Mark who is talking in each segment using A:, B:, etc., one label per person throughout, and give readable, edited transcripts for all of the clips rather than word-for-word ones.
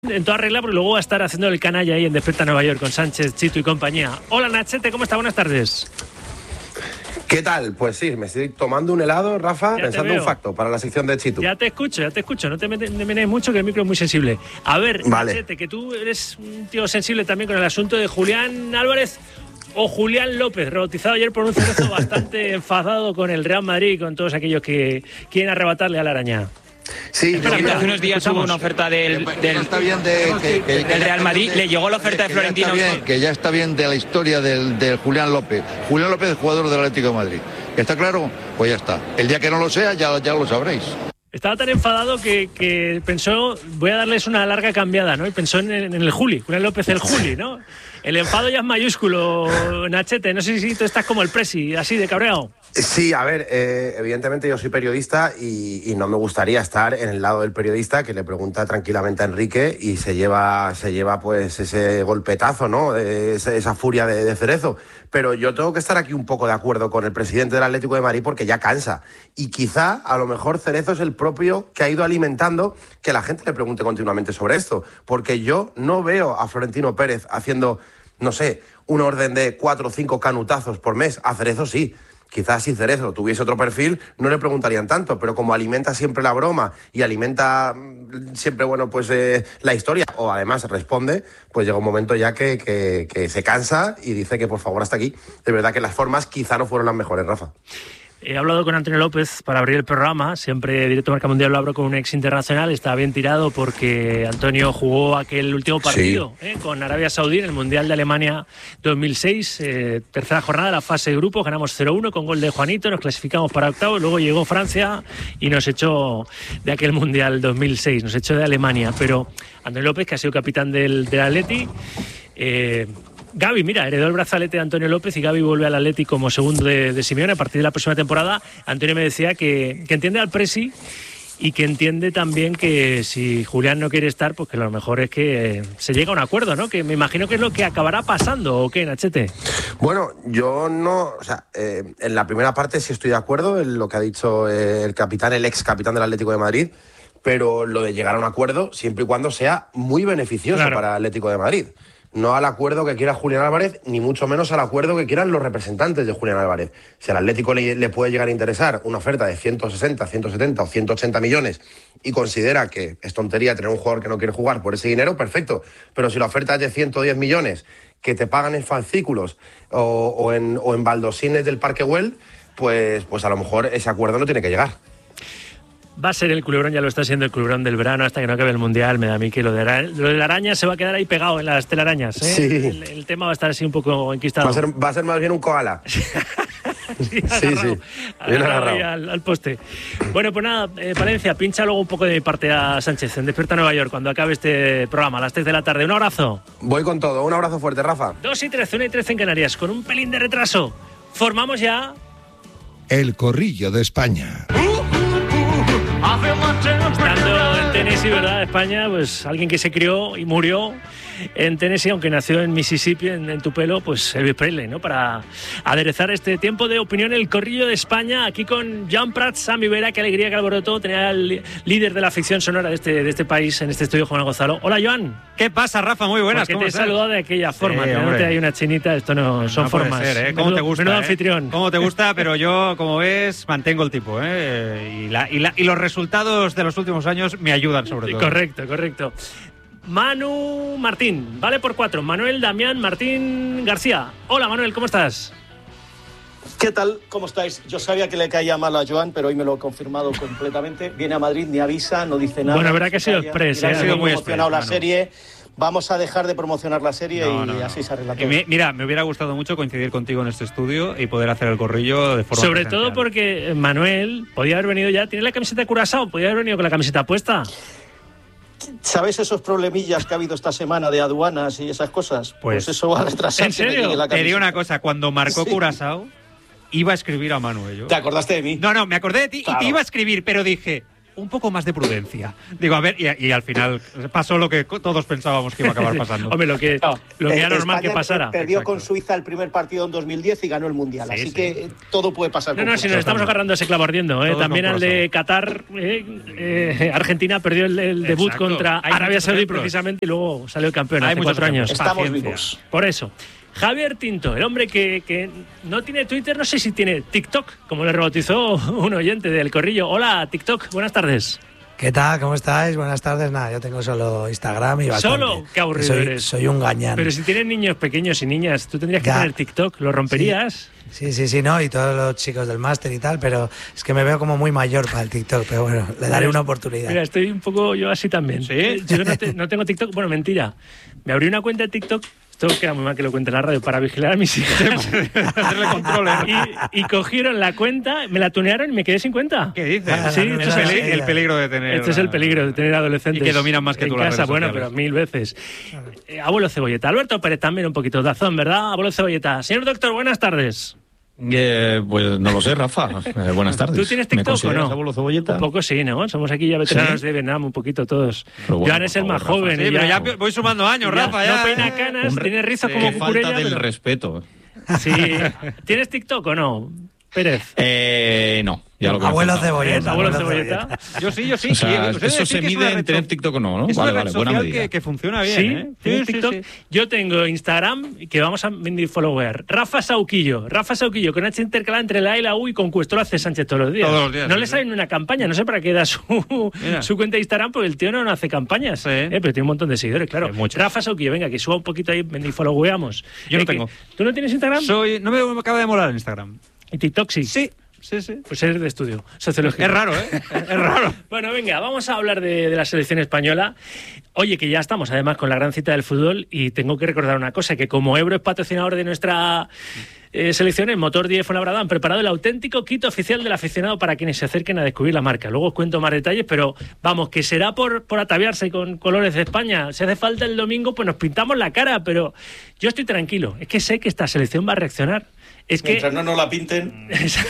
A: En toda regla, porque luego va a estar haciendo el canalla ahí en Despierta Nueva York con Sánchez, Chito y compañía. Hola Nachete, ¿cómo está? Buenas tardes.
B: ¿Qué tal? Pues sí, me estoy tomando un helado, Rafa, pensando un facto para la sección de Chito.
A: Ya te escucho. No te menes mucho, que el micro es muy sensible. A ver,
B: vale.
A: Nachete, que tú eres un tío sensible también con el asunto de Julián Álvarez o Julián López, rebautizado ayer por un cerezo bastante enfadado con el Real Madrid y con todos aquellos que quieren arrebatarle a la araña.
C: Sí, hace unos días hubo una oferta del Real Madrid, le llegó la oferta de Florentino.
D: Que ya está bien de la historia del Julián López. Julián López es jugador del Atlético de Madrid. ¿Está claro? Pues ya está. El día que no lo sea, ya lo sabréis.
A: Estaba tan enfadado que pensó, voy a darles una larga cambiada, ¿no? Y pensó en el Juli, Julián López el Juli, ¿no? El enfado ya es mayúsculo, Nachete. No sé si tú estás como el Presi, así de cabreado.
B: Sí, a ver, evidentemente yo soy periodista y no me gustaría estar en el lado del periodista que le pregunta tranquilamente a Enrique y se lleva pues ese golpetazo, ¿no? Esa furia de Cerezo. Pero yo tengo que estar aquí un poco de acuerdo con el presidente del Atlético de Madrid porque ya cansa. Y quizá, a lo mejor, Cerezo es el propio que ha ido alimentando que la gente le pregunte continuamente sobre esto. Porque yo no veo a Florentino Pérez haciendo, no sé, un orden de 4 o 5 canutazos por mes. A Cerezo sí. Quizás si Cerezo tuviese otro perfil no le preguntarían tanto, pero como alimenta siempre la broma y alimenta siempre, bueno, pues la historia, o además responde, pues llega un momento ya que se cansa y dice que por favor hasta aquí. De verdad que las formas quizá no fueron las mejores, Rafa.
A: He hablado con Antonio López para abrir el programa, siempre Directo Marca Mundial lo abro con un ex internacional, está bien tirado porque Antonio jugó aquel último partido con Arabia Saudí en el Mundial de Alemania 2006, tercera jornada de la fase de grupos, ganamos 0-1 con gol de Juanito, nos clasificamos para octavos, luego llegó Francia y nos echó de aquel Mundial 2006, nos echó de Alemania, pero Antonio López, que ha sido capitán del Atleti, Gavi, mira, heredó el brazalete de Antonio López y Gavi vuelve al Atleti como segundo de Simeone a partir de la próxima temporada. Antonio me decía que entiende al Presi y que entiende también que si Julián no quiere estar, pues que lo mejor es que se llegue a un acuerdo, ¿no? Que me imagino que es lo que acabará pasando, ¿o qué, Nachete?
B: Bueno, yo no, o sea, en la primera parte sí estoy de acuerdo en lo que ha dicho el ex capitán del Atlético de Madrid, pero lo de llegar a un acuerdo siempre y cuando sea muy beneficioso para el Atlético de Madrid. No al acuerdo que quiera Julián Álvarez, ni mucho menos al acuerdo que quieran los representantes de Julián Álvarez. Si al Atlético le puede llegar a interesar una oferta de 160, 170 o 180 millones y considera que es tontería tener un jugador que no quiere jugar por ese dinero, perfecto. Pero si la oferta es de 110 millones que te pagan en fascículos o en baldosines del Parque Güell, pues a lo mejor ese acuerdo no tiene que llegar.
A: Va a ser el culebrón, ya lo está siendo el culebrón del verano hasta que no acabe el Mundial. Me da a mí que lo de la araña se va a quedar ahí pegado en las telarañas, ¿eh?
B: Sí.
A: El tema va a estar así un poco enquistado.
B: Va a ser más bien un koala.
A: Sí. Agarrado al poste. Bueno, pues nada, Valencia, pincha luego un poco de mi parte a Sánchez en Despierta Nueva York cuando acabe este programa a las 3 de la tarde. Un abrazo.
B: Voy con todo, un abrazo fuerte, Rafa.
A: 2:13, 1:13 en Canarias, con un pelín de retraso. Formamos ya
E: El Corrillo de España.
A: Estando en Tennessee, ¿verdad? España, pues alguien que se crió y murió en Tennessee, aunque nació en Mississippi, en Tupelo, pues Elvis Presley, ¿no? Para aderezar este tiempo de opinión, el Corrillo de España, aquí con Joan Prats, Sammy Vera, qué alegría que alborotó, tenía el líder de la ficción sonora de este país en este estudio, Juan Gonzalo. Hola, Joan.
F: ¿Qué pasa, Rafa? Muy buenas.
A: Porque te he saludado de aquella forma,
F: sí,
A: no te hay una chinita, esto no son formas.
F: Ser, ¿eh? ¿Cómo te gusta?
A: Menudo anfitrión.
F: ¿Cómo te gusta? Pero yo, como ves, mantengo el tipo, ¿eh? Y los resultados de los últimos años me ayudan sobre todo.
A: Correcto. Manu Martín, vale por 4. Manuel Damián Martín García. Hola, Manuel, ¿cómo estás?
G: ¿Qué tal? ¿Cómo estáis? Yo sabía que le caía mal a Joan, pero hoy me lo he confirmado completamente. Viene a Madrid, ni avisa, no dice nada.
A: Bueno, verdad que ha sido express,
G: ha sido muy
F: express,
G: la serie. Vamos a dejar de promocionar la serie y así se arregla todo.
F: Mira, me hubiera gustado mucho coincidir contigo en este estudio y poder hacer el corrillo de forma
A: sobre
F: presencial.
A: todo porque Manuel podía haber venido ya, tiene la camiseta de Curazao, podía haber venido con la camiseta puesta.
G: ¿Sabes esos problemillas que ha habido esta semana de aduanas y esas cosas? Pues eso va a retrasar.
A: ¿En serio?
F: Te digo una cosa, cuando marcó Curazao, iba a escribir a Manu.
G: ¿Te acordaste de mí?
F: No, me acordé de ti y te iba a escribir, pero dije, un poco más de prudencia. Digo, a ver, y al final pasó lo que todos pensábamos que iba a acabar pasando.
A: Hombre, lo que era normal
G: España
A: que pasara.
G: Perdió
F: Exacto.
G: con Suiza el primer partido en 2010 y ganó el Mundial.
F: Sí,
G: así
F: sí.
G: que todo puede pasar.
A: No, si nos estamos agarrando a ese clavo ardiendo. También al de Qatar, Argentina perdió el debut
F: Exacto.
A: contra
F: Hay
A: Arabia
F: muchos
A: Saudí
F: ejemplos.
A: precisamente y luego salió el campeón
F: Hay
A: hace
F: muchos
A: 4 años.
F: ejemplos.
G: Estamos
F: Paciencia.
G: vivos.
A: Por eso. Javier Tinto, el hombre que no tiene Twitter, no sé si tiene TikTok, como le rebautizó un oyente del Corrillo. Hola, TikTok, buenas tardes.
H: ¿Qué tal? ¿Cómo estáis? Buenas tardes. Nada, yo tengo solo Instagram y bastante.
A: ¿Solo? Qué aburrido eres.
H: Soy un gañán.
A: Pero si tienes niños pequeños y niñas, tú tendrías que
H: Ya.
A: tener TikTok, ¿lo romperías?
H: Sí, no, y todos los chicos del máster y tal, pero es que me veo como muy mayor para el TikTok, pero bueno, le daré una oportunidad.
A: Mira, estoy un poco yo así también.
F: ¿Sí?
A: Yo no tengo TikTok, bueno, mentira. Me abrí una cuenta de TikTok, esto queda muy mal que lo cuente en la radio, para vigilar a mis hijas.
F: Hacerle control,
A: y cogieron la cuenta, me la tunearon y me quedé sin cuenta.
F: ¿Qué dices?
A: Sí, esto es así.
F: el peligro de tener...
A: Este es el peligro de tener adolescentes
F: Y que dominan más que
A: en
F: tú las
A: casa.
F: redes
A: Bueno,
F: sociales.
A: pero 1000 veces. Abuelo Cebolleta. Alberto Pérez también un poquito de azón, ¿verdad? Abuelo Cebolleta. Señor doctor, buenas tardes.
I: Pues no lo sé, Rafa. Buenas tardes.
A: ¿Tú tienes TikTok o no?
I: Abuelo Cebolleta?
A: Un poco sí, ¿no? Somos aquí ya veteranos de Vietnam, un poquito todos.
I: Pero bueno,
A: Joan es el
I: por
A: más
I: favor,
A: joven.
F: Sí,
A: y
F: pero ya voy sumando años,
A: ya
F: Rafa. Ya,
A: no peina canas, tiene rizos como
I: Qué
A: cucurella.
I: falta del
A: pero-
I: respeto.
A: Sí. ¿Tienes TikTok o no, Pérez?
I: No, ya lo que
H: Abuelo
I: me falta.
H: Cebolleta.
A: Abuelo Cebolleta.
F: Yo sí.
I: O sea,
F: Ustedes
I: eso
F: sí
I: se
F: que es
I: mide
F: una
I: en
F: red
I: tener
F: so-
I: TikTok o no, ¿no?
F: Es
I: Vale,
F: una red
I: vale, buena
F: social
I: medida.
F: que funciona bien,
A: ¿Sí?
F: ¿eh?
A: ¿Tienes TikTok? Yo tengo Instagram, que vamos a venir follower. Rafa Sauquillo, con H intercalada entre la A y la U y con Cuesto lo hace Sánchez todos los días.
F: Todos los días,
A: No
F: sí,
A: le
F: sí.
A: sale ni una campaña, no sé para qué da
F: Mira.
A: su cuenta de Instagram, porque el tío no hace campañas.
F: Sí.
A: Pero tiene un montón de seguidores, claro.
F: Sí, muchos.
A: Rafa Sauquillo, venga, que suba un poquito ahí, venir followeamos.
F: Yo no tengo.
A: ¿Tú no tienes Instagram?
F: No me acaba de molar el Instagram.
A: ¿Y TikTok sí?
F: Sí.
A: Pues eres de estudio sociológico.
F: Es raro, ¿eh? Es raro.
A: Bueno, venga, vamos a hablar de la selección española. Oye, que ya estamos además con la gran cita del fútbol y tengo que recordar una cosa, que como Ebro es patrocinador de nuestra selección, en Motor 10 Fuenlabrada han preparado el auténtico kit oficial del aficionado para quienes se acerquen a descubrir la marca. Luego os cuento más detalles, pero vamos, que será por ataviarse con colores de España. Si hace falta el domingo, pues nos pintamos la cara, pero yo estoy tranquilo. Es que sé que esta selección va a reaccionar. Es que
G: Mientras no nos la pinten.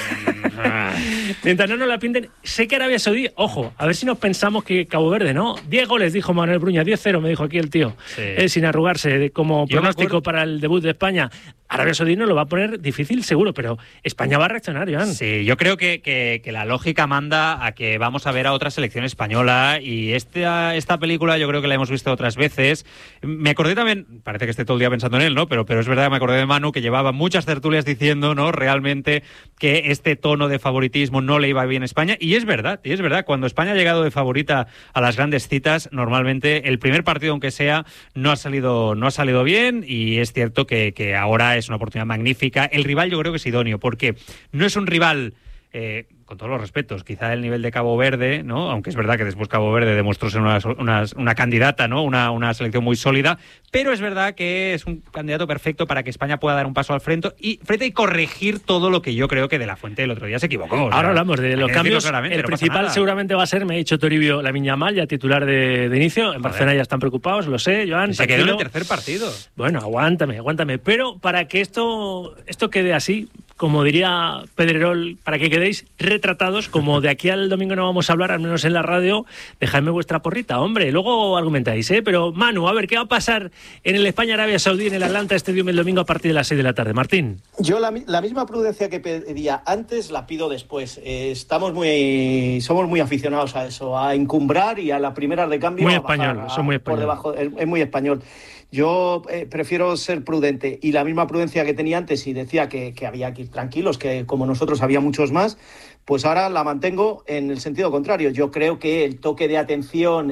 A: Mientras no nos la pinten, sé que Arabia Saudí, ojo, a ver si nos pensamos que Cabo Verde, ¿no? 10 goles, dijo Manuel Bruña, 10-0, me dijo aquí el tío, sin arrugarse, como
F: Yo me
A: pronóstico
F: acuerdo-
A: para el debut de España. Arabia Saudí nos lo va a poner difícil, seguro, pero España va a reaccionar, Joan.
F: Sí, yo creo que la lógica manda a que vamos a ver a otra selección española y esta película yo creo que la hemos visto otras veces. Me acordé también, parece que esté todo el día pensando en él, ¿no? Pero es verdad, me acordé de Manu, que llevaba muchas tertulias diciendo, ¿no? Realmente que este tono de favoritismo no le iba bien a España y es verdad, cuando España ha llegado de favorita a las grandes citas, normalmente el primer partido, aunque sea, no ha salido bien y es cierto que ahora es una oportunidad magnífica. El rival yo creo que es idóneo porque no es un rival... con todos los respetos, quizá el nivel de Cabo Verde, ¿no? Aunque es verdad que después Cabo Verde demostró ser una candidata, ¿no? Una selección muy sólida, pero es verdad que es un candidato perfecto para que España pueda dar un paso al frente y corregir todo lo que yo creo que De La Fuente el otro día se equivocó. O sea,
A: Ahora hablamos de los
F: hay que decirlo
A: cambios.
F: claramente,
A: El
F: no pasa
A: principal
F: nada.
A: seguramente va a ser, me ha dicho Toribio, Lamine Yamal, ya titular de inicio. En Barcelona ya están preocupados, lo sé, Joan.
F: Se quedó en el
A: tranquilo.
F: tercer partido.
A: Bueno, aguántame. Pero para que esto quede así, como diría Pedrerol, para que quedéis retratados, como de aquí al domingo no vamos a hablar, al menos en la radio, dejadme vuestra porrita, hombre. Luego argumentáis, ¿eh? Pero Manu, a ver, ¿qué va a pasar en el España-Arabia Saudí en el Atlanta Stadium el domingo a partir de las 6 de la tarde? Martín.
G: Yo la misma prudencia que pedía antes la pido después. Somos muy aficionados a eso, a encumbrar y a las primeras de cambio.
A: Muy
G: a bajar,
A: español, son muy
G: por
A: español.
G: debajo. Es muy español. Yo prefiero ser prudente y la misma prudencia que tenía antes y decía que había que ir tranquilos, que como nosotros había muchos más, pues ahora la mantengo en el sentido contrario. Yo creo que el toque de atención,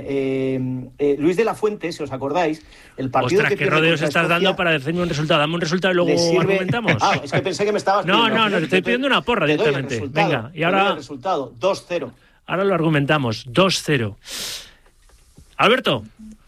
G: Luis de la Fuente, si os acordáis, el partido
A: Ostras,
G: que
A: qué
G: pierde
A: rodeos
G: contra
A: estás
G: Escocia,
A: dando para decirme un resultado. Dame un resultado y luego
G: le sirve...
A: argumentamos.
G: Ah, es que pensé que me estabas pidiendo.
A: No, te estoy pidiendo una porra
G: Te doy el
A: directamente.
G: resultado,
A: Venga, y
G: te doy
A: ahora...
G: el resultado, 2-0.
A: Ahora lo argumentamos, 2-0. Alberto.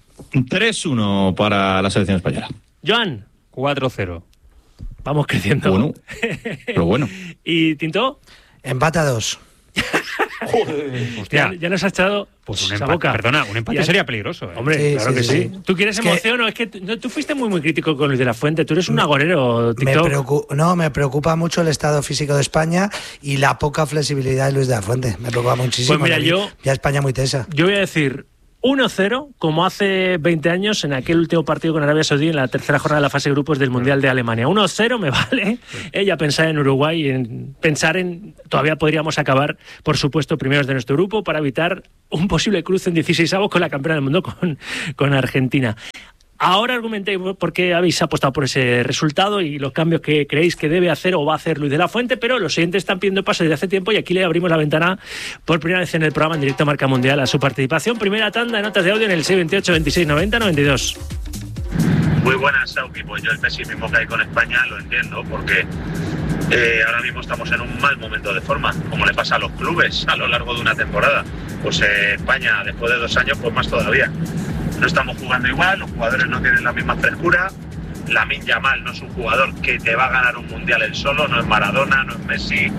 I: 3-1 para la selección española.
A: Joan.
F: 4-0.
A: Vamos creciendo.
I: Bueno, pero bueno.
A: ¿Y Tinto?
H: Empate a 2.
F: Hostia.
A: Ya nos ha echado
F: pues un
A: esa
F: empate,
A: boca.
F: perdona, un empate sería peligroso.
A: Hombre,
H: Sí,
A: claro que sí. ¿Tú quieres emoción o es que tú fuiste muy crítico con Luis de la Fuente? Tú eres un agorero, TikTok.
H: Me preocupa mucho el estado físico de España y la poca flexibilidad de Luis de la Fuente. Me preocupa muchísimo.
A: Pues mira,
H: ya España muy tesa.
A: Yo voy a decir 1-0, como hace 20 años en aquel último partido con Arabia Saudí en la tercera jornada de la fase de grupos del Mundial de Alemania. 1-0 me vale. Ya pensar en Uruguay, todavía podríamos acabar, por supuesto, primeros de nuestro grupo para evitar un posible cruce en 16avos con la campeona del mundo, con Argentina. Ahora argumenté por qué habéis apostado por ese resultado y los cambios que creéis que debe hacer o va a hacer Luis de la Fuente, pero los siguientes están pidiendo paso desde hace tiempo y aquí le abrimos la ventana por primera vez en el programa en directo Marca Mundial a su participación. Primera tanda de notas de audio en el 628 26 90 92.
J: Muy buenas, Sauki. Pues yo el pesimismo que hay con España lo entiendo porque ahora mismo estamos en un mal momento de forma, como le pasa a los clubes a lo largo de una temporada. Pues España, después de 2 años, pues más todavía. No estamos jugando igual, los jugadores no tienen la misma frescura. Lamine Yamal no es un jugador que te va a ganar un mundial él solo, no es Maradona, no es Messi.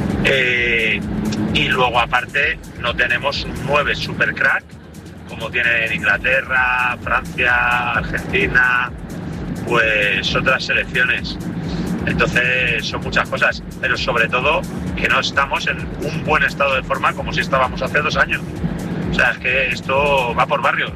J: Y luego aparte no tenemos un 9 super crack como tienen Inglaterra, Francia, Argentina, pues otras selecciones. Entonces son muchas cosas, pero sobre todo que no estamos en un buen estado de forma como si estábamos hace 2 años. O sea, es que esto va por barrios.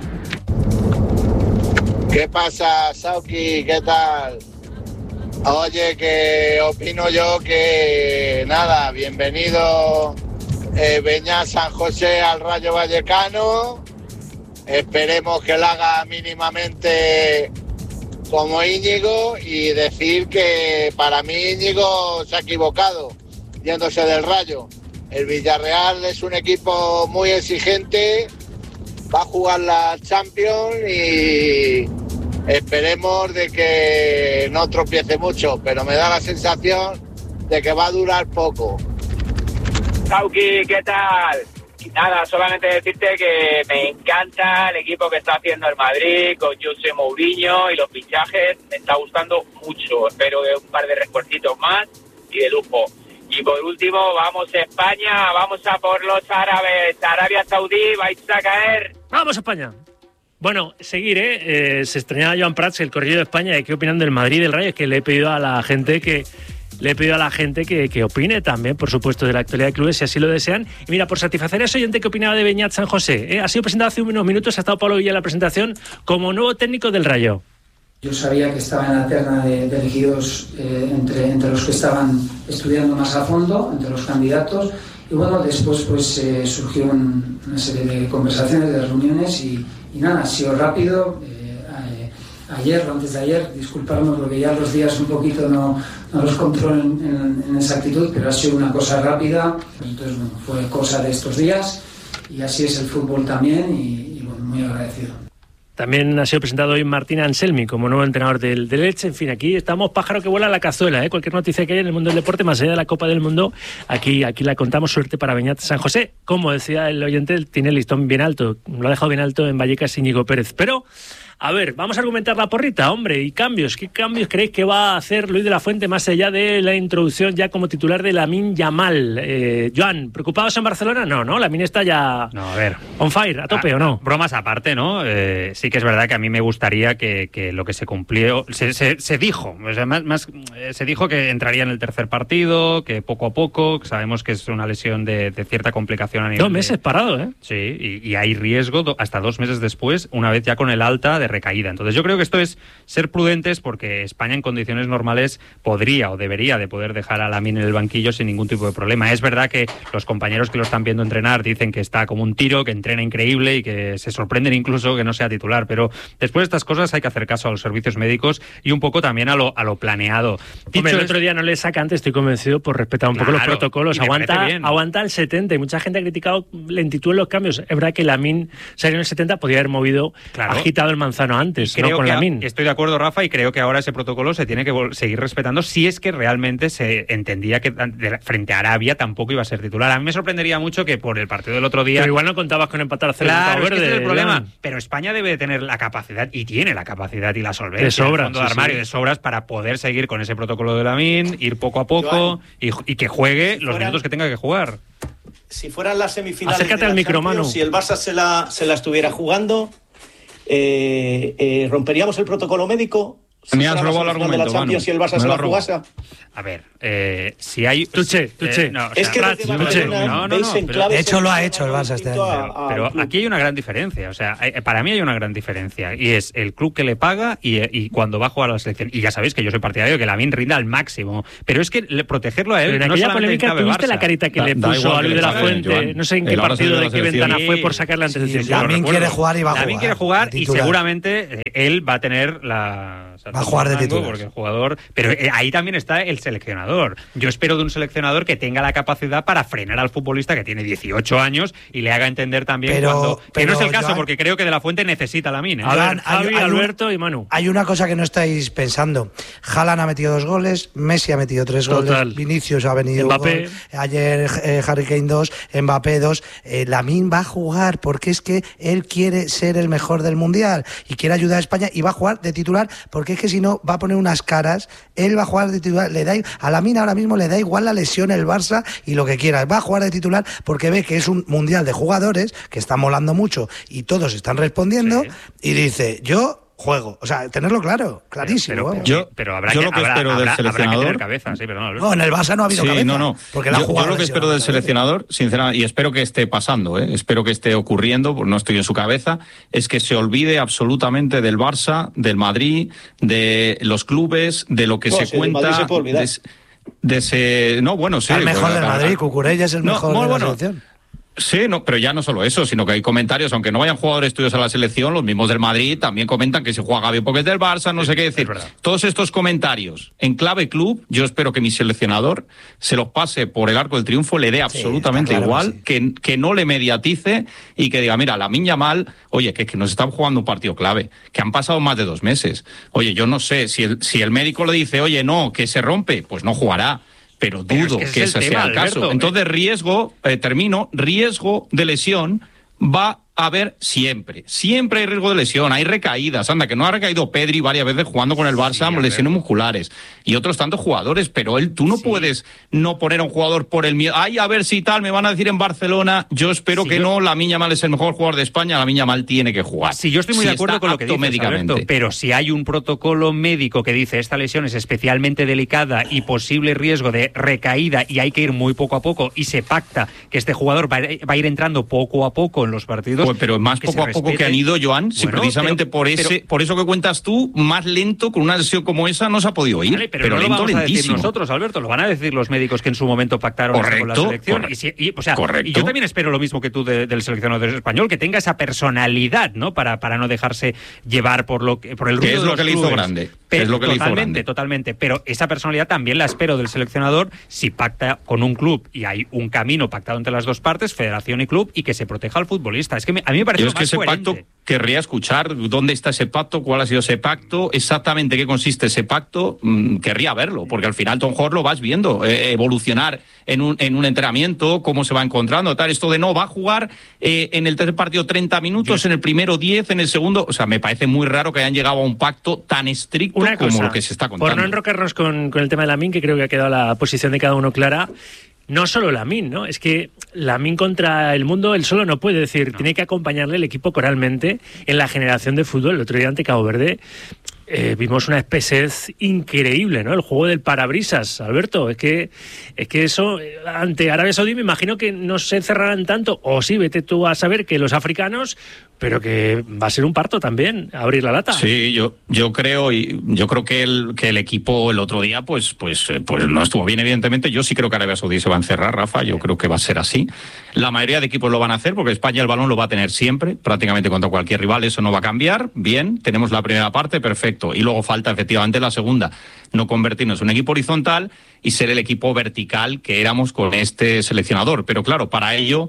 K: ¿Qué pasa, Sauki? ¿Qué tal? Oye, que opino yo que nada, bienvenido Beñat San José al Rayo Vallecano. Esperemos que lo haga mínimamente como Íñigo y decir que para mí Íñigo se ha equivocado yéndose del Rayo. El Villarreal es un equipo muy exigente, va a jugar la Champions y esperemos de que no tropiece mucho, pero me da la sensación de que va a durar poco.
L: Sauki, ¿qué tal? Nada, solamente decirte que me encanta el equipo que está haciendo el Madrid con José Mourinho y los fichajes, me está gustando mucho. Espero que un par de refuercitos más y de lujo. Y por último, vamos a España, vamos a por los árabes, Arabia Saudí, vais a caer.
A: ¡Vamos a España! Bueno, seguir, se estrenaba Joan Prats, el Corrillo de España, y qué opinan del Madrid y del Rayo. Es que le he pedido a la gente que opine también, por supuesto, de la actualidad de clubes, si así lo desean. Y mira, por satisfacer a ese oyente que opinaba de Beñat San José, ha sido presentado hace unos minutos, ha estado Pablo Villa en la presentación como nuevo técnico del Rayo.
M: Yo sabía que estaba en la terna de elegidos entre los que estaban estudiando más a fondo, entre los candidatos. Y bueno, después pues surgió una serie de conversaciones, de reuniones y nada, ha sido rápido. Ayer o antes de ayer, disculparme porque ya los días un poquito no los controlo en exactitud, pero ha sido una cosa rápida. Entonces, bueno, fue cosa de estos días y así es el fútbol también y bueno, muy agradecido.
A: También ha sido presentado hoy Martín Anselmi como nuevo entrenador del Elche. En fin, aquí estamos pájaro que vuela a la cazuela, ¿eh? Cualquier noticia que haya en el mundo del deporte, más allá de la Copa del Mundo, aquí la contamos. Suerte para Beñat San José. Como decía el oyente, tiene el listón bien alto. Lo ha dejado bien alto en Vallecas Íñigo Pérez. Pero, a ver, vamos a argumentar la porrita, hombre. ¿Y cambios? ¿Qué cambios creéis que va a hacer Luis de la Fuente más allá de la introducción ya como titular de Lamine Yamal? Joan, ¿preocupados en Barcelona? No, Lamine está ya on fire, a tope, ¿o no?
F: Bromas aparte, ¿no? Sí que es verdad que a mí me gustaría que lo que se cumplió, se dijo, o sea, se dijo que entraría en el tercer partido, que poco a poco, que sabemos que es una lesión de cierta complicación a nivel
A: 2 meses parado, ¿eh?
F: Sí, y hay riesgo hasta 2 meses después, una vez ya con el alta de recaída. Entonces yo creo que esto es ser prudentes porque España en condiciones normales podría o debería de poder dejar a Lamine en el banquillo sin ningún tipo de problema. Es verdad que los compañeros que lo están viendo entrenar dicen que está como un tiro, que entrena increíble y que se sorprenden incluso que no sea titular, pero después de estas cosas hay que hacer caso a los servicios médicos y un poco también a lo planeado.
A: Hombre, el otro día no le saca antes, estoy convencido, por respetar un poco los protocolos, aguanta el 70 y mucha gente ha criticado lentitud en los cambios. Es verdad que Lamine salió en el 70, podía haber movido, agitado el manzano antes, no con Lamine.
F: Estoy de acuerdo, Rafa, y creo que ahora ese protocolo se tiene que seguir respetando si es que realmente se entendía que frente a Arabia tampoco iba a ser titular. A mí me sorprendería mucho que por el partido del otro día...
A: Pero igual no contabas con empatar a 0
F: Claro, es que ese es el problema. Pero España debe tener la capacidad, y tiene la capacidad y la solvencia,
A: de sobras,
F: el fondo de armario de sobras para poder seguir con ese protocolo de Lamine, ir poco a poco y que juegue los minutos que tenga que jugar.
G: si fueran las semifinales
A: acércate al micro, Manu.
G: Si el Barça se la estuviera jugando, ¿romperíamos el protocolo médico?
I: Me has robado el argumento,
G: de la Champions, si el Barça se la jugase.
F: A ver, si hay...
A: Tuche.
F: No,
G: es que
F: de
H: hecho lo ha hecho el Barça este año.
F: Pero aquí hay una gran diferencia. O sea, para mí hay una gran diferencia. Y es el club que le paga y cuando va a jugar a la selección. Y ya sabéis que yo soy partidario de que Lamine rinda al máximo. Pero es que protegerlo a él...
A: Pero en aquella polémica tuviste la carita que le puso a Luis de la Fuente. No sé en qué partido, de qué ventana fue por sacarle antes del tiempo.
H: Lamine quiere jugar y va a jugar.
F: Lamine quiere jugar y seguramente él va a tener la...
H: Va a jugar de titular.
F: Porque el jugador... Pero ahí también está el seleccionador. Yo espero de un seleccionador que tenga la capacidad para frenar al futbolista que tiene 18 años y le haga entender también cuando... Que no es el caso, Joan, porque creo que De la Fuente necesita a Lamine.
A: A ver, Javi, Alberto y Manu.
H: Hay una cosa que no estáis pensando. Haaland ha metido 2 goles, Messi ha metido 3 goles, Vinicius ha venido
A: Mbappé.
H: Un gol, ayer Harry Kane 2, Mbappé 2. Lamine va a jugar porque es que él quiere ser el mejor del Mundial y quiere ayudar a España y va a jugar de titular porque es que si no va a poner unas caras, él va a jugar de titular, a Lamine ahora mismo le da igual la lesión, el Barça y lo que quiera, va a jugar de titular porque ve que es un mundial de jugadores que está molando mucho y todos están respondiendo y dice, yo juego, o sea, tenerlo claro, clarísimo.
F: Pero habrá
I: yo lo que espero del seleccionador...
F: tener cabeza, sí, pero no,
H: no, en el Barça no ha habido cabeza. Porque
I: yo lo que espero del seleccionador, sinceramente, y espero que esté pasando, espero que esté ocurriendo, porque no estoy en su cabeza, es que se olvide absolutamente del Barça, del Madrid, de los clubes, de lo que se cuenta... No, bueno, sí.
H: El mejor del Madrid, Cucurella es el mejor de la selección.
I: Sí, no, pero ya no solo eso, sino que hay comentarios, aunque no vayan jugadores tuyos a la selección, los mismos del Madrid también comentan que se juega Gavi porque es del Barça, no sé qué decir. Todos estos comentarios en clave club, yo espero que mi seleccionador se los pase por el arco del triunfo, le dé absolutamente igual, que no le mediatice y que diga, mira, Lamine Yamal, oye, que nos están jugando un partido clave, que han pasado más de 2 meses. Oye, yo no sé, si el médico le dice, oye, no, que se rompe, pues no jugará. Pero dudo que ese sea el caso. Entonces, riesgo de lesión va a haber siempre. Siempre hay riesgo de lesión, hay recaídas. Anda, que no ha recaído Pedri varias veces jugando con el Barça, lesiones musculares. Y otros tantos jugadores, pero tú no puedes no poner a un jugador por el miedo. Ay, a ver si tal, me van a decir en Barcelona. Yo espero que no, Lamine Yamal es el mejor jugador de España, Lamine Yamal tiene que jugar.
F: Sí, yo estoy muy de acuerdo con lo que dices, Alberto, pero si hay un protocolo médico que dice esta lesión es especialmente delicada y posible riesgo de recaída y hay que ir muy poco a poco y se pacta que este jugador va a ir entrando poco a poco en los partidos...
I: Pues, pero más poco a poco que han ido, Joan, si precisamente por eso que cuentas tú, más lento, con una lesión como esa, no se ha podido ir.
F: Vale, pero no lento, lo vamos a decir nosotros, Alberto, lo van a decir los médicos que en su momento pactaron con la selección. Y yo también espero lo mismo que tú del seleccionador español, que tenga esa personalidad, ¿no? Para no dejarse llevar por el ruido
I: que es lo que le hizo grande.
F: Totalmente. Pero esa personalidad también la espero del seleccionador si pacta con un club y hay un camino pactado entre las dos partes, federación y club, y que se proteja al futbolista. Es que a mí me parece
I: ese pacto querría escuchar dónde está ese pacto, cuál ha sido ese pacto, exactamente qué consiste ese pacto, querría verlo, porque al final Tom Hort lo vas viendo evolucionar en un entrenamiento, cómo se va encontrando, tal, esto de no, va a jugar en el tercer partido 30 minutos, en el primero 10, en el segundo, o sea, me parece muy raro que hayan llegado a un pacto tan estricto como lo que se está contando.
A: Por no enrocarnos con el tema de Lamine, que creo que ha quedado la posición de cada uno clara. No solo Lamine, ¿no? Es que Lamine contra el mundo, él solo no puede decir, tiene que acompañarle el equipo coralmente en la generación de fútbol. El otro día ante Cabo Verde vimos una espesez increíble, ¿no? El juego del parabrisas, Alberto. Es que eso, ante Arabia Saudí, me imagino que no se cerrarán tanto, o sí, vete tú a saber que los africanos, pero que va a ser un parto también, abrir la lata.
I: Sí, yo creo que el equipo el otro día pues no estuvo bien, evidentemente. Yo sí creo que Arabia Saudí se va a encerrar, Rafa, yo creo que va a ser así. La mayoría de equipos lo van a hacer porque España el balón lo va a tener siempre, prácticamente contra cualquier rival, eso no va a cambiar. Bien, tenemos la primera parte, perfecto. Y luego falta efectivamente la segunda, no convertirnos en un equipo horizontal y ser el equipo vertical que éramos con este seleccionador. Pero claro, para ellos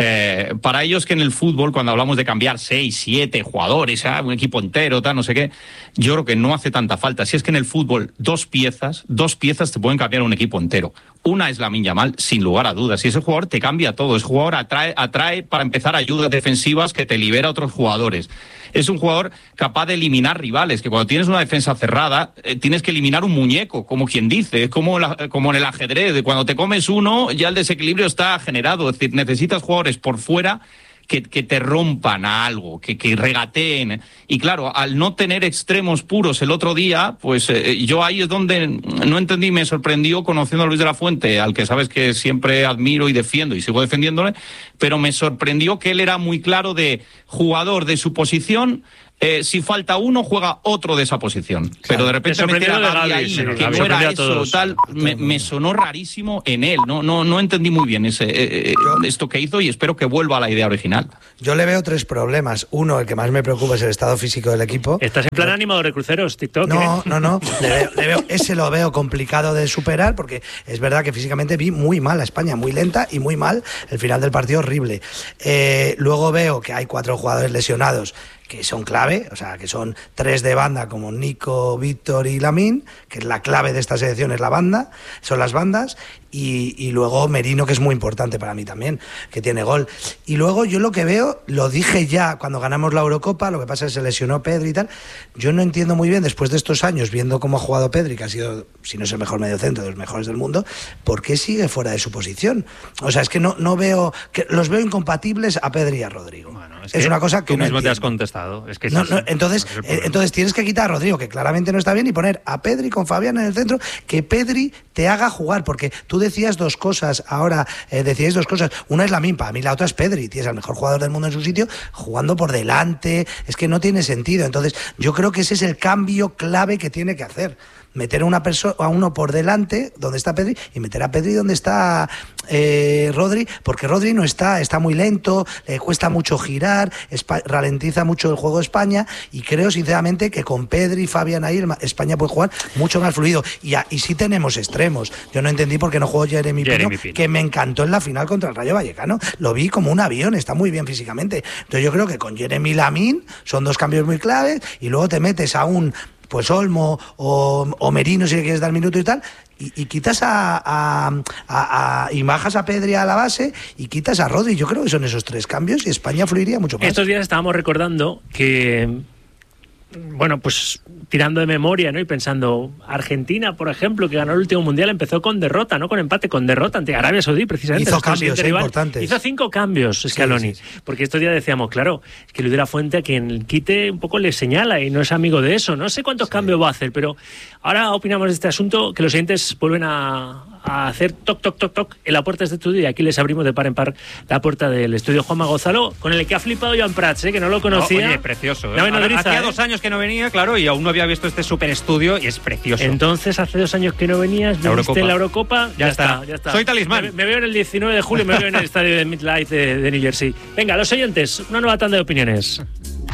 I: que en el fútbol, cuando hablamos de cambiar 6, 7 jugadores, un equipo entero, tal, no sé qué, yo creo que no hace tanta falta. Si es que en el fútbol dos piezas te pueden cambiar un equipo entero. Una es Lamine Yamal, sin lugar a dudas. Y ese jugador te cambia todo. Ese jugador atrae para empezar ayudas defensivas que te libera a otros jugadores. Es un jugador capaz de eliminar rivales, que cuando tienes una defensa cerrada, tienes que eliminar un muñeco, como quien dice. Es como en el ajedrez, de cuando te comes uno, ya el desequilibrio está generado. Es decir, necesitas jugadores por fuera que te rompan a algo, que regateen. Y claro, al no tener extremos puros el otro día, pues yo ahí es donde no entendí, me sorprendió conociendo a Luis de la Fuente, al que sabes que siempre admiro y defiendo y sigo defendiéndole, pero me sorprendió que él era muy claro de jugador de su posición. Si falta uno, juega otro de esa posición. Claro, pero de repente meter a Gavi ahí, sí, que no era eso, tal, me sonó rarísimo en él. No entendí muy bien esto que hizo y espero que vuelva a la idea original.
H: Yo le veo 3 problemas. Uno, el que más me preocupa es el estado físico del equipo.
A: ¿Estás en plan animador de cruceros, TikTok?
H: No. Ese lo veo complicado de superar porque es verdad que físicamente vi muy mal a España, muy lenta y muy mal. El final del partido horrible. Luego veo que hay 4 jugadores lesionados que son clave, o sea, que son 3 de banda como Nico, Víctor y Lamine, que es la clave de esta selección, es la banda, son las bandas, y luego Merino, que es muy importante para mí también, que tiene gol. Y luego yo lo que veo, lo dije ya cuando ganamos la Eurocopa, lo que pasa es que se lesionó Pedri y tal, yo no entiendo muy bien, después de estos años, viendo cómo ha jugado Pedri, que ha sido, si no es el mejor mediocentro, de los mejores del mundo, ¿por qué sigue fuera de su posición? O sea, es que no veo, que los veo incompatibles a Pedri y a Rodrigo. Bueno,
F: es
H: una cosa que
F: tú
H: no
F: mismo
H: entiendo.
F: te has contestado. Es que
H: entonces tienes que quitar a Rodrigo, que claramente no está bien, y poner a Pedri con Fabián en el centro, que Pedri te haga jugar, porque tú decías 2 cosas, ahora decíais 2 cosas, una es Lamine, para mí la otra es Pedri, tienes al mejor jugador del mundo en su sitio, jugando por delante, es que no tiene sentido. Entonces yo creo que ese es el cambio clave que tiene que hacer. Meter a uno por delante, donde está Pedri, y meter a Pedri donde está Rodri, porque Rodri no está muy lento, le cuesta mucho girar, ralentiza mucho el juego de España, y creo sinceramente que con Pedri y Fabián ahí España puede jugar mucho más fluido, y sí tenemos extremos. Yo no entendí por qué no jugó Jeremy Pino, que me encantó en la final contra el Rayo Vallecano, lo vi como un avión, está muy bien físicamente. Entonces yo creo que con Jeremy y Lamine son 2 cambios muy claves, y luego te metes a un pues Olmo o Merino si le quieres dar minuto y tal, y quitas y bajas a Pedri a la base y quitas a Rodri. Yo creo que son esos 3 cambios y España fluiría mucho más.
A: Estos días estábamos recordando que, bueno, pues tirando de memoria, ¿no? Y pensando, Argentina, por ejemplo, que ganó el último mundial, empezó con derrota, no con empate, con derrota ante Arabia Saudí, precisamente.
H: Hizo cambios importantes.
A: Hizo 5 cambios, Scaloni. Sí. Porque estos días decíamos, claro, es que Luis de la Fuente a quien quite un poco le señala y no es amigo de eso. No sé cuántos cambios va a hacer, pero ahora opinamos de este asunto, que los oyentes vuelven a hacer toc, toc, toc, toc en la puerta de este estudio, y aquí les abrimos de par en par la puerta del estudio Juanma Gonzalo, con el que ha flipado Joan Prats, que no lo conocía.
F: Oye, precioso.
A: Hacía
F: 2 años que no venía, claro, y aún no había visto este super estudio y es precioso.
A: Entonces, hace 2 años que no venías, viniste en la Eurocopa, ya está.
F: Soy talismán.
A: Me veo en el 19 de julio, me veo en el estadio de MetLife de New Jersey. Venga, los oyentes, una nueva tanda de opiniones.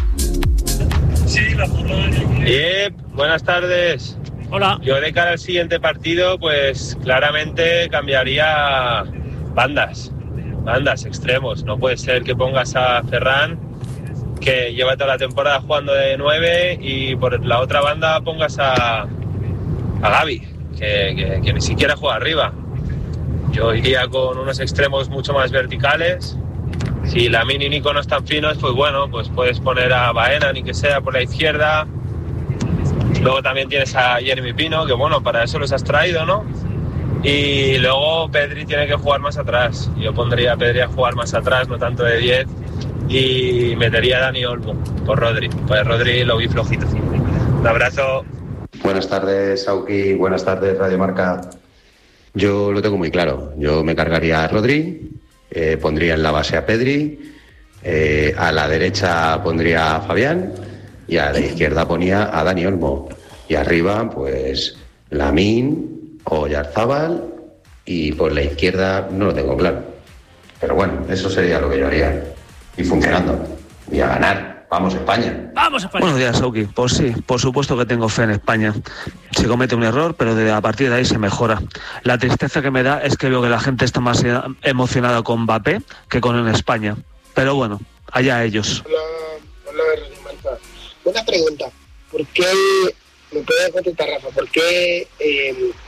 N: Buenas tardes.
A: Hola.
N: Yo de cara al siguiente partido, pues claramente cambiaría bandas, extremos. No puede ser que pongas a Ferran, que lleva toda la temporada jugando de 9, y por la otra banda pongas a Gavi, que ni siquiera juega arriba. Yo iría con unos extremos mucho más verticales. Si Lamine y Nico no están finos, pues bueno, pues puedes poner a Baena, ni que sea por la izquierda. Luego también tienes a Jeremy Pino, que bueno, para eso los has traído, ¿no? Y luego Pedri tiene que jugar más atrás. Yo pondría a Pedri a jugar más atrás, no tanto de 10, y metería a Dani Olmo por Rodri. Pues Rodri lo vi flojito. Un abrazo.
O: Buenas tardes, Sauki. Buenas tardes, Radio Marca. Yo lo tengo muy claro. Yo me cargaría a Rodri, pondría en la base a Pedri, a la derecha pondría a Fabián, y a la izquierda ponía a Dani Olmo, y arriba pues Lamine o Oyarzábal, y por la izquierda no lo tengo claro, pero bueno, eso sería lo que yo haría, y funcionando, y a ganar. ¡Vamos España!
A: ¡Vamos España!
P: Buenos días, Sauki. Pues sí, por supuesto que tengo fe en España. Se comete un error, pero a partir de ahí se mejora. La tristeza que me da es que veo que la gente está más emocionada con Mbappé que con en España, pero bueno, allá ellos.
Q: Hola, Marta. Una pregunta, ¿por qué, me puede contestar Rafa, por qué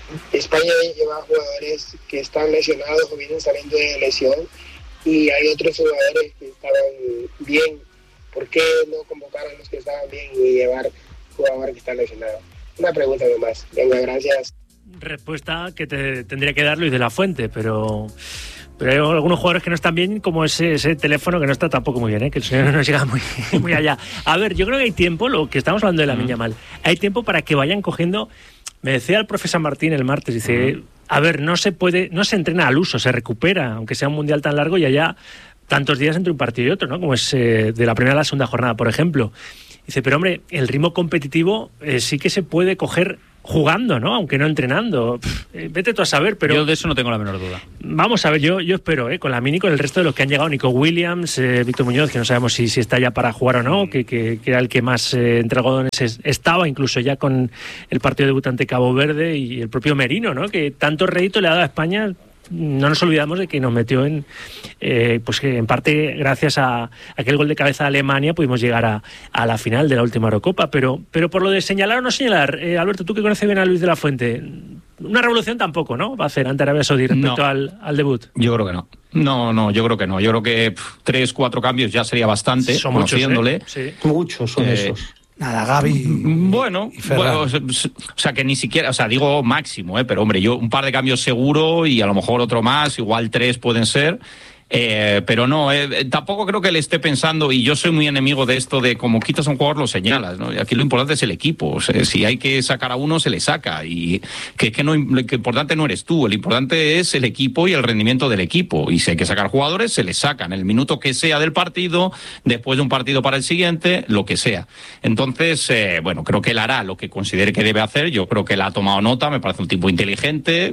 Q: España lleva jugadores que están lesionados o vienen saliendo de lesión y hay otros jugadores que estaban bien. ¿Por qué no convocar a los que estaban bien y llevar jugadores que están lesionados? Una pregunta nomás. Venga, gracias.
A: Respuesta que te tendría que dar Luis de la Fuente, pero hay algunos jugadores que no están bien, como ese teléfono que no está tampoco muy bien, que el sonido no llega muy allá. A ver, yo creo que hay tiempo, lo que estamos hablando de Lamine Yamal, hay tiempo para que vayan cogiendo. Me decía el profesor Martín el martes, dice, a ver, no se entrena al uso, se recupera, aunque sea un mundial tan largo y haya tantos días entre un partido y otro, ¿no? Como es de la primera a la segunda jornada, por ejemplo. Dice, pero hombre, el ritmo competitivo sí que se puede coger jugando, ¿no? Aunque no entrenando. Vete tú a saber, pero...
F: Yo de eso no tengo la menor duda.
A: Vamos a ver, yo espero, con Lamine y con el resto de los que han llegado, Nico Williams, Víctor Muñoz, que no sabemos si está ya para jugar o no, que era el que más entre algodones estaba, incluso ya con el partido debutante Cabo Verde, y el propio Merino, ¿no? Que tanto rédito le ha dado a España. No nos olvidamos de que nos metió pues que en parte gracias a aquel gol de cabeza de Alemania pudimos llegar a la final de la última Eurocopa, pero por lo de señalar o no señalar, Alberto, tú que conoces bien a Luis de la Fuente, una revolución tampoco, ¿no? Va a hacer ante Arabia Saudí respecto al debut.
I: Yo creo que no. No, yo creo que no. Yo creo que 3-4 cambios ya sería bastante,
A: son
I: conociéndole.
A: Muchos, sí.
G: Muchos son esos.
H: Nada, Gavi.
I: Bueno, o sea, que ni siquiera, o sea, digo máximo, pero hombre, yo un par de cambios seguro y a lo mejor otro más, igual 3 pueden ser. Pero no, tampoco creo que le esté pensando, y yo soy muy enemigo de esto de como quitas a un jugador lo señalas, ¿no? Y aquí lo importante es el equipo. O sea, si hay que sacar a uno, se le saca, y que lo importante no eres tú, el importante es el equipo y el rendimiento del equipo, y si hay que sacar jugadores, se les sacan el minuto que sea del partido, después de un partido para el siguiente, lo que sea. Entonces, bueno, creo que él hará lo que considere que debe hacer. Yo creo que él ha tomado nota, me parece un tipo inteligente,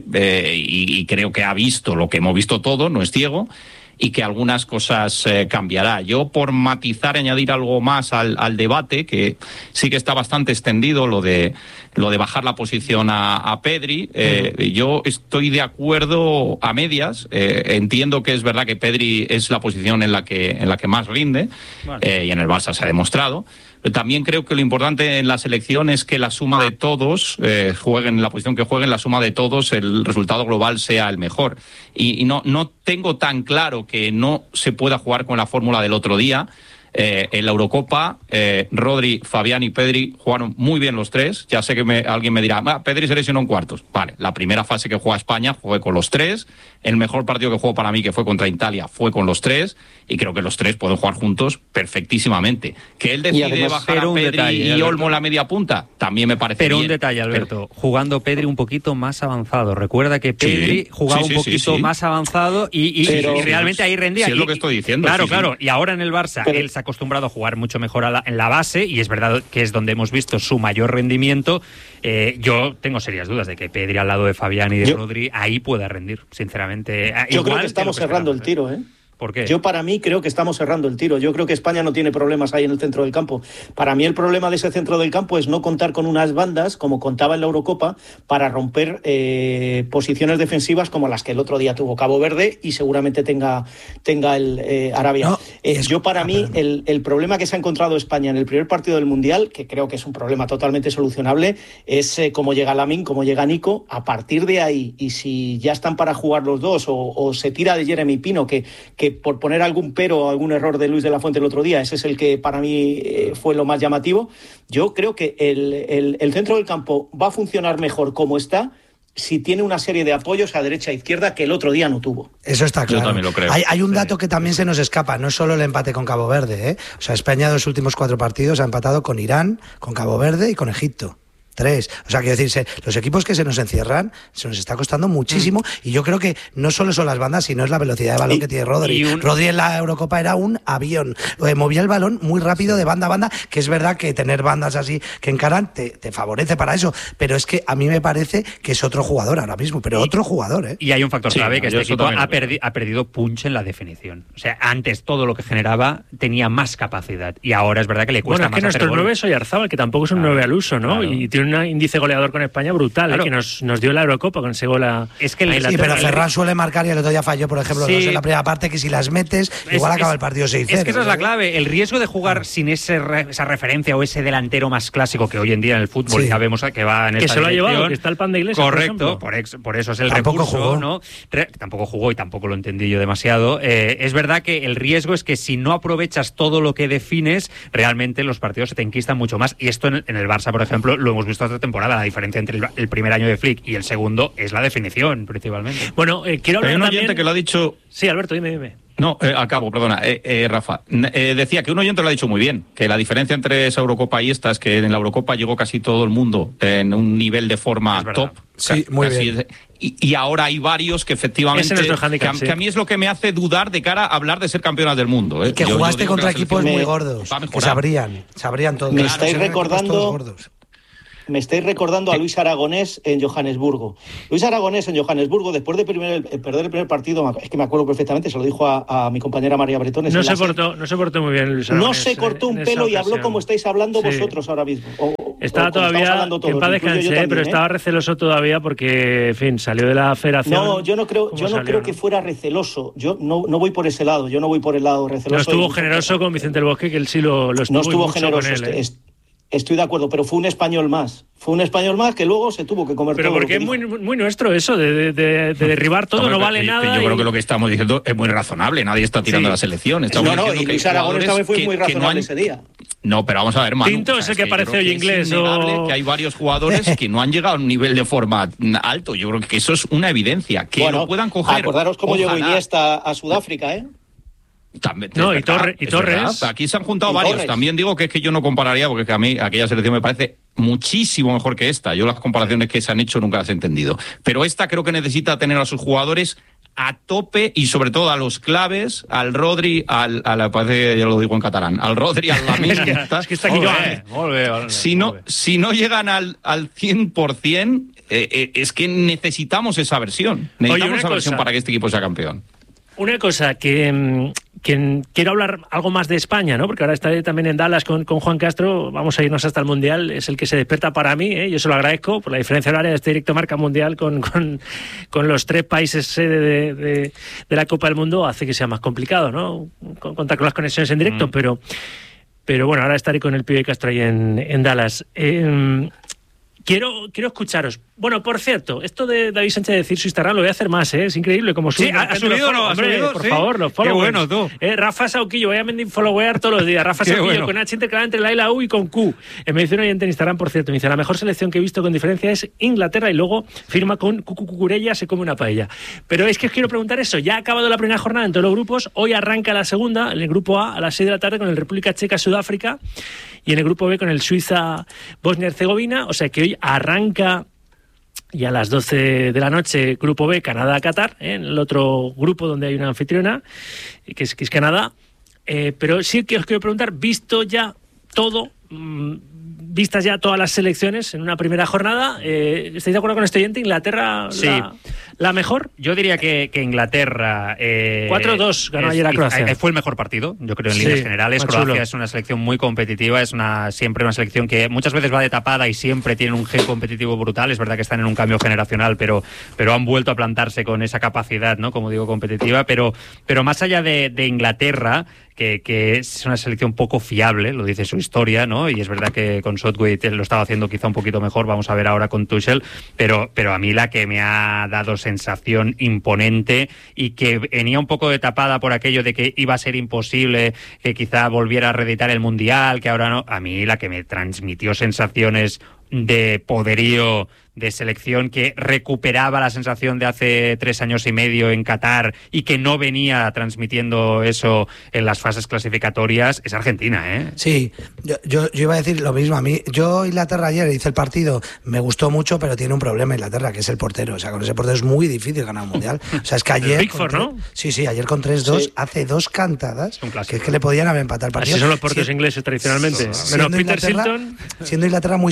I: y creo que ha visto lo que hemos visto todo, no es ciego, y que algunas cosas cambiará. Yo, por matizar, añadir algo más al debate, que sí que está bastante extendido, lo de bajar la posición a Pedri. Yo estoy de acuerdo a medias. Entiendo que es verdad que Pedri es la posición en la que más rinde, y en el Barça se ha demostrado. Pero también creo que lo importante en la selección es que la suma de todos, jueguen en la posición que jueguen, la suma de todos, el resultado global sea el mejor. Y no tengo tan claro que no se pueda jugar con la fórmula del otro día. En la Eurocopa, Rodri, Fabián y Pedri jugaron muy bien los tres. Ya sé que alguien me dirá, Pedri se lesionó en cuartos. Vale, la primera fase que juega España jugué con los tres. El mejor partido que jugó para mí, que fue contra Italia, fue con los tres. Y creo que los tres pueden jugar juntos perfectísmente. Que él decide bajar a Pedri y Olmo la media punta, también me parece bien.
F: Pero un detalle, Alberto, jugando Pedri un poquito más avanzado. Recuerda que Pedri jugaba un poquito más avanzado y realmente ahí rendía.
I: Sí, es lo que estoy diciendo.
F: Claro. Y ahora en el Barça, él se ha acostumbrado a jugar mucho mejor en la base, y es verdad que es donde hemos visto su mayor rendimiento. Yo tengo serias dudas de que Pedri al lado de Fabián y de Rodri ahí pueda rendir, sinceramente.
G: Yo creo que estamos cerrando el tiro,
F: ¿Por qué?
G: Yo, para mí, creo que estamos cerrando el tiro. Yo creo que España no tiene problemas ahí en el centro del campo. Para mí el problema de ese centro del campo es no contar con unas bandas, como contaba en la Eurocopa, para romper posiciones defensivas como las que el otro día tuvo Cabo Verde y seguramente tenga el Arabia. Yo, para mí, el problema que se ha encontrado España en el primer partido del Mundial, que creo que es un problema totalmente solucionable, es cómo llega Lamine, cómo llega Nico. A partir de ahí, y si ya están para jugar los dos, o se tira de Jeremy Pino, que por poner algún pero o algún error de Luis de la Fuente el otro día, ese es el que para mí fue lo más llamativo. Yo creo que el centro del campo va a funcionar mejor como está si tiene una serie de apoyos a derecha e izquierda que el otro día no tuvo.
H: Eso está claro.
I: Yo también lo creo.
H: Hay un dato que también se nos escapa, no solo el empate con Cabo Verde, O sea, España, los últimos 4 partidos ha empatado con Irán, con Cabo Verde y con Egipto. 3. O sea, quiero decirse, los equipos que se nos encierran se nos está costando muchísimo, y yo creo que no solo son las bandas, sino es la velocidad de balón que tiene Rodri. Rodri en la Eurocopa era un avión, movía el balón muy rápido de banda a banda, que es verdad que tener bandas así que encaran te favorece para eso, pero es que a mí me parece que es otro jugador ahora mismo, pero otro jugador,
F: Y hay un factor clave, que este equipo ha perdido punch en la definición. O sea, antes todo lo que generaba tenía más capacidad, y ahora es verdad que le cuesta más hacer gol.
A: Nuestro 9 es Oyarzábal, que tampoco es un 9 al uso, ¿no? Y tiene un índice goleador con España brutal, claro. Que nos dio la Eurocopa con ese gol a Inglaterra.
H: Sí, pero Ferran suele marcar y el otro día falló, por ejemplo, en la primera parte, que si las metes, igual acaba el partido 6-0.
F: Es que esa es la clave, el riesgo de jugar sin esa referencia o ese delantero más clásico que hoy en día en el fútbol ya vemos que va en esta
A: que se lo
F: dirección.
A: ha llevado, que está el Pan de Iglesias.
F: Correcto, por eso es el
H: tampoco
F: recurso,
H: jugó.
F: ¿no? Tampoco jugó y tampoco lo entendí yo demasiado. Es verdad que el riesgo es que si no aprovechas todo lo que defines, realmente los partidos se te enquistan mucho más. Y esto en el Barça, por ejemplo, lo hemos visto esta temporada. La diferencia entre el primer año de Flick y el segundo es la definición, principalmente.
A: Bueno, quiero hablar
I: Hay un
A: también...
I: oyente que lo ha dicho...
A: Sí, Alberto, dime.
I: No, acabo, perdona, Rafa. Decía que un oyente lo ha dicho muy bien, que la diferencia entre esa Eurocopa y esta es que en la Eurocopa llegó casi todo el mundo en un nivel de forma top.
H: Sí, muy bien.
I: Y ahora hay varios que efectivamente... que a mí es lo que me hace dudar de cara a hablar de ser campeonas del mundo.
H: Que jugaste contra equipos muy gordos, que sabrían todos.
G: Me estáis recordando a Luis Aragonés en Johannesburgo. Luis Aragonés en Johannesburgo, después de perder el primer partido, es que me acuerdo perfectamente, se lo dijo a mi compañera María Bretones.
A: No se portó muy bien Luis Aragonés.
G: No se cortó un pelo y habló como estáis hablando vosotros ahora mismo.
A: Estaba todavía, que en paz descanse, pero estaba receloso todavía porque, en fin, salió de la federación.
G: No, yo no creo que fuera receloso. Yo no voy por ese lado, yo no voy por el lado receloso.
A: No estuvo generoso con Vicente del Bosque, que él sí lo estuvo.
G: No estuvo generoso,
A: con él,
G: Estoy de acuerdo, pero fue un español más. Fue un español más que luego se tuvo que comer todo.
A: Pero porque es muy nuestro eso, de derribar todo, no vale nada.
I: Yo creo que lo que estamos diciendo es muy razonable. Nadie está tirando la selección.
G: Y Luis Aragonés también fue muy razonable ese día.
I: No, pero vamos a ver, Manu.
A: Tinto es el que parece hoy inglés.
I: Es innegable que hay varios jugadores que no han llegado a un nivel de forma alto. Yo creo que eso es una evidencia. Que lo puedan coger.
G: Acordaros cómo llegó Iniesta a Sudáfrica, ¿eh?
I: También,
A: y Torres.
I: Aquí se han juntado varios. Torres. También digo que es que yo no compararía, porque a mí aquella selección me parece muchísimo mejor que esta. Yo las comparaciones que se han hecho nunca las he entendido. Pero esta creo que necesita tener a sus jugadores a tope y sobre todo a los claves, al Rodri, parece que ya lo digo en catalán, al Rodri, al Lamine.
A: Es que está aquí
I: si no llegan al 100%, es que necesitamos esa versión. Necesitamos esa versión para que este equipo sea campeón.
A: Una cosa que quiero hablar algo más de España, ¿no? Porque ahora estaré también en Dallas con Juan Castro. Vamos a irnos hasta el Mundial. Es el que se despierta para mí, ¿eh? Yo se lo agradezco por la diferencia horaria de este directo Marca Mundial con los 3 países sede de la Copa del Mundo. Hace que sea más complicado, ¿no? Contar con las conexiones en directo, pero bueno, ahora estaré con el pibe Castro ahí en Dallas. Quiero escucharos. Bueno, por cierto, esto de David Sánchez de decir su Instagram lo voy a hacer más, ¿eh? Es increíble como sube.
F: Sí, ¿ha subido o no? ¿Ha subido?
A: Por favor, los followers.
F: Qué bueno, tú.
A: Rafa Sauquillo, voy a followear todos los días. Rafa Sauquillo, con H intercalada entre la I, la U y con Q. Me dice un oyente en Instagram, por cierto, me dice, la mejor selección que he visto con diferencia es Inglaterra, y luego firma con Cucurella, se come una paella. Pero es que os quiero preguntar eso. Ya ha acabado la primera jornada en todos los grupos. Hoy arranca la segunda, en el grupo A las 6 de la tarde, con el República Checa, Sudáfrica, y en el grupo B con el Suiza, Bosnia-Herzegovina. O sea que hoy arranca... Y a las 12 de la noche, Grupo B, Canadá-Qatar, en el otro grupo donde hay una anfitriona, que es Canadá. Pero sí que os quiero preguntar, visto ya todo, vistas ya todas las selecciones en una primera jornada, ¿estáis de acuerdo con este oyente? ¿Inglaterra
F: sí.
A: la mejor?
F: Yo diría que Inglaterra...
A: 4-2 ganó ayer a Croacia.
F: Fue el mejor partido, yo creo, en líneas generales. Croacia es una selección muy competitiva, es siempre una selección que muchas veces va de tapada y siempre tiene un gen competitivo brutal. Es verdad que están en un cambio generacional, pero han vuelto a plantarse con esa capacidad, ¿no? Como digo, competitiva. Pero más allá de Inglaterra, que es una selección poco fiable, lo dice su historia, ¿no? Y es verdad que con Southgate lo estaba haciendo quizá un poquito mejor, vamos a ver ahora con Tuchel, pero a mí la que me ha dado sensación imponente y que venía un poco de tapada por aquello de que iba a ser imposible que quizá volviera a reeditar el Mundial, que ahora no, a mí la que me transmitió sensaciones de poderío, de selección, que recuperaba la sensación de hace 3 años y medio en Qatar y que no venía transmitiendo eso en las fases clasificatorias, es Argentina, ¿eh?
H: Sí, yo iba a decir lo mismo. A mí, Inglaterra ayer hice el partido, me gustó mucho, pero tiene un problema Inglaterra, que es el portero. O sea, con ese portero es muy difícil ganar un Mundial. O sea, es que ayer...
A: Pickford, ¿no?
H: Sí, ayer con 3-2 hace 2 cantadas, que es que le podían haber empatado el partido.
A: Así son los porteros ingleses tradicionalmente. Menos Peter Shilton.
H: Siendo Inglaterra muy superior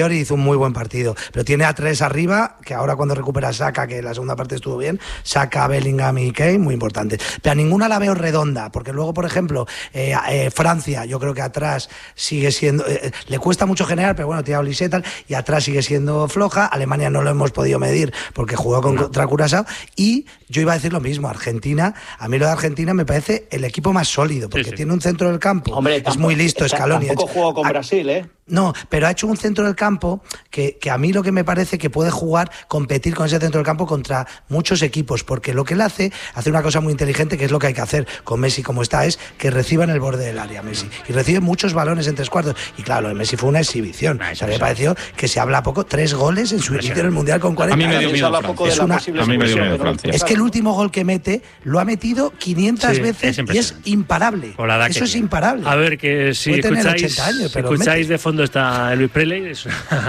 H: priori hizo un muy buen partido, pero tiene a 3 arriba, que ahora cuando recupera Saka, que la segunda parte estuvo bien, Saka, Bellingham y Kane, muy importante. Pero a ninguna la veo redonda, porque luego, por ejemplo, Francia, yo creo que atrás sigue siendo, le cuesta mucho generar, pero bueno, tiene a Olise y atrás sigue siendo floja. Alemania no lo hemos podido medir porque jugó contra Curazao, y yo iba a decir lo mismo, Argentina, a mí lo de Argentina me parece el equipo más sólido, porque tiene un centro del campo, hombre, es muy listo, Scaloni.
G: Tampoco jugó con Brasil, ¿eh?
H: No, pero ha hecho un centro del campo que a mí lo que me parece que puede competir con ese centro del campo contra muchos equipos, porque lo que él hace una cosa muy inteligente, que es lo que hay que hacer con Messi como está, es que reciba en el borde del área Messi, y recibe muchos balones en 3 cuartos, y claro, lo de Messi fue una exhibición, o sea, me pareció que se habla poco, 3 goles en su inicio en el Mundial con 40.
I: A mí me dio miedo Francia.
H: Es que el último gol que mete, lo ha metido 500 veces y es imparable. Eso es imparable.
A: A ver, que si escucháis de fondo está Elvis Presley, es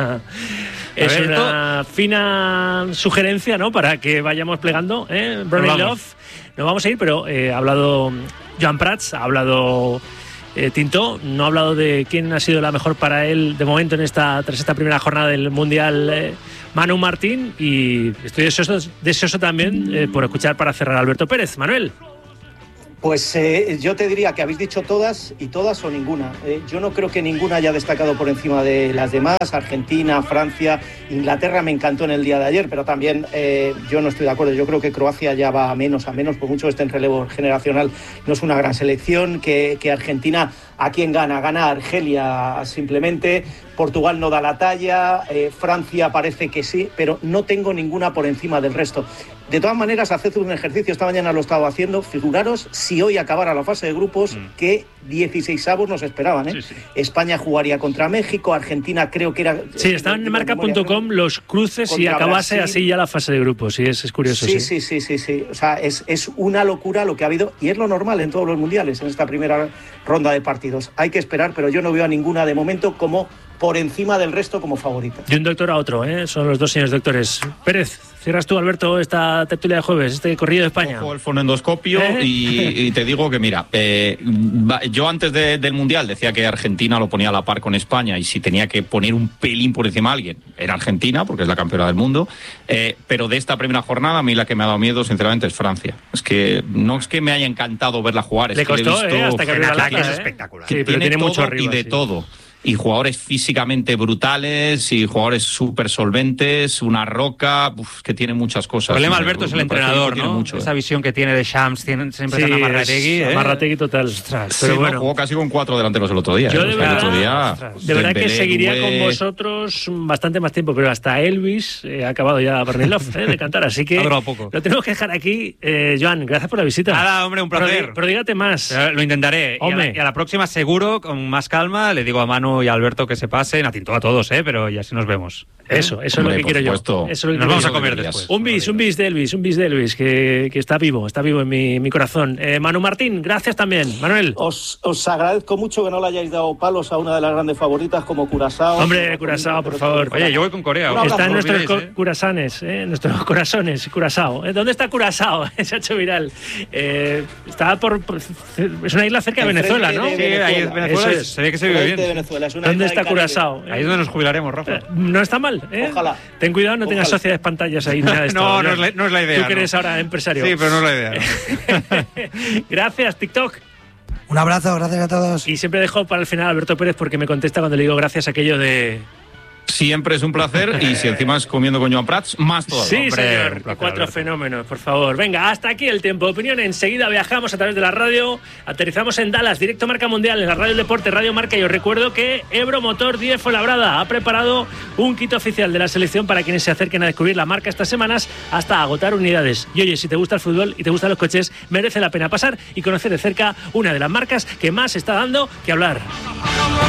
A: una fina sugerencia, ¿no?, para que vayamos plegando, Brownie Love. Nos vamos a ir, pero ha hablado Joan Prats, ha hablado Tinto, no ha hablado de quién ha sido la mejor para él de momento tras esta primera jornada del Mundial, Manu Martín, y estoy deseoso también por escuchar para cerrar a Alberto Pérez. Manuel.
G: Pues yo te diría que habéis dicho todas o ninguna. Yo no creo que ninguna haya destacado por encima de las demás. Argentina, Francia, Inglaterra me encantó en el día de ayer, pero también yo no estoy de acuerdo. Yo creo que Croacia ya va a menos, por mucho que esté en relevo generacional. No es una gran selección, que Argentina, ¿a quién gana? Gana a Argelia simplemente. Portugal no da la talla, Francia parece que sí, pero no tengo ninguna por encima del resto. De todas maneras, haced un ejercicio, esta mañana lo estaba haciendo, figuraros si hoy acabara la fase de grupos, que 16avos nos esperaban, ¿eh? Sí. España jugaría contra México, Argentina creo que era...
A: Sí, estaban en marca.com los cruces y acabase Brasil. Así ya la fase de grupos, sí, es curioso.
G: Sí. O sea, es una locura lo que ha habido, y es lo normal en todos los mundiales, en esta primera ronda de partidos. Hay que esperar, pero yo no veo a ninguna de momento como por encima del resto como favorita.
A: De un doctor a otro, son los dos señores doctores. Pérez, cierras tú, Alberto, esta tertulia de jueves, este corrido de España.
I: Cojo el fonendoscopio y te digo que mira, yo antes del Mundial decía que Argentina lo ponía a la par con España, y si tenía que poner un pelín por encima a alguien, era Argentina, porque es la campeona del mundo, pero de esta primera jornada a mí la que me ha dado miedo, sinceramente, es Francia. Es que no es que me haya encantado ver la jugar,
A: Le costó,
I: que le he visto,
A: hasta que abrió el ataque,
F: es espectacular.
A: Sí, pero tiene mucho arriba,
I: y de todo. Y jugadores físicamente brutales y jugadores súper solventes, una roca, que tiene muchas cosas.
F: El problema, Alberto, es el entrenador, ¿no?
I: Mucho,
F: esa visión que tiene de Shams, siempre tan Amarrategui.
A: Amarrategui total.
I: Ostras, pero bueno, jugó casi con 4 delanteros el otro día.
A: Yo de verdad que seguiría con vosotros bastante más tiempo, pero hasta Elvis ha acabado ya Bernilov de cantar, así que lo tenemos que dejar aquí. Joan, gracias por la visita.
F: Nada, hombre, un placer.
A: Pero dígate más.
F: Lo intentaré. Y a la próxima, seguro, con más calma, le digo a Manu y a Alberto que se pasen, a Tinto a todos, pero y así nos vemos.
A: Eso es lo que quiero yo. Nos
F: vamos a comer después.
A: Un bis de Elvis, que está vivo en mi corazón. Manu Martín, gracias también. Manuel.
G: Os agradezco mucho que no le hayáis dado palos a una de las grandes favoritas como Curazao.
A: Hombre, Curazao, por favor.
F: Oye, yo voy con Corea.
A: Está en nuestros curasanes, nuestros corazones, Curazao. ¿Dónde está Curazao? Se ha hecho viral. Está es una isla cerca de Venezuela, ¿no?
F: Sí, ahí es Venezuela. Se ve que se vive bien.
A: ¿Dónde está Curazao?
F: Ahí es donde nos jubilaremos, Rafa.
A: No está mal,
G: Ojalá.
A: Ten cuidado, no tengas sociedades pantallas ahí. Nada de esto,
F: no es la idea.
A: Tú que eres ahora empresario.
F: Sí, pero no es la idea.
A: Gracias, TikTok.
H: Un abrazo, gracias a todos.
A: Y siempre dejo para el final a Alberto Pérez, porque me contesta cuando le digo gracias a aquello de...
I: Siempre es un placer, y si encima es comiendo con Joan Prats, más todavía.
A: Sí, señor. 4 fenómenos, por favor. Venga, hasta aquí el tiempo de opinión. Enseguida viajamos a través de la radio, aterrizamos en Dallas, directo Marca Mundial, en la Radio del Deporte, Radio Marca. Y os recuerdo que Ebro Motor 10 Fuenlabrada ha preparado un kit oficial de la selección para quienes se acerquen a descubrir la marca estas semanas hasta agotar unidades. Y oye, si te gusta el fútbol y te gustan los coches, merece la pena pasar y conocer de cerca una de las marcas que más está dando que hablar.